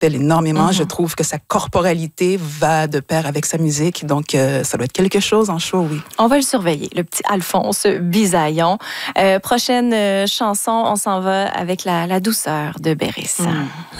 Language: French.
m'interpelle énormément. Je trouve que sa corporalité va de pair avec sa musique. Donc, ça doit être quelque chose en show, oui. On va le surveiller, le petit Alphonse Bisaillon. Prochaine chanson, on s'en va avec la douceur de Béris.